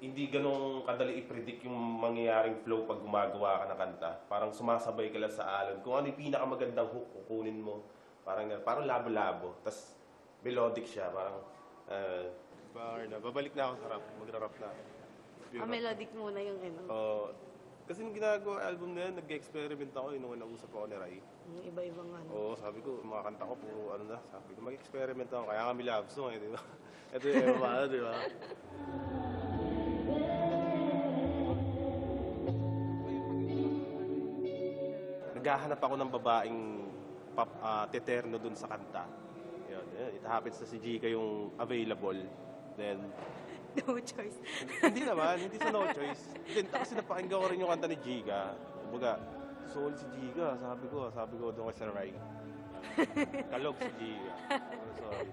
hindi ganong kadali i-predict yung mangyayaring flow pag gumagawa ka ng kanta. Parang sumasabay ka lang sa alon. Kung ano yung pinakamagandang hook, kukunin mo. Parang labo-labo. Tapos melodic siya. Babalik na ako sa rap. Magra-rap na. Melodic muna yung ano. Kasi nung ginagawa album na yan, nag-experiment ako. Nung nag-usap ako ni Rai. Yung iba-ibang ano. Oo, sabi ko, mga kanta ko, puro ano na. Sabi ko, mag-experiment ako. Kaya kami love song, di ba? Ito yung Emma, di ba? Naghahanap ako ng babaeng teterno dun sa kanta. Yun, it happens na si Gika yung available. Then, No choice. hindi naman, hindi sa no choice. Kasi napakinggan ko rin yung kanta ni Gika. Kumbaga, soul si Gika, sabi ko doon kay Sir Rai. Kalog si Gika. Sorry.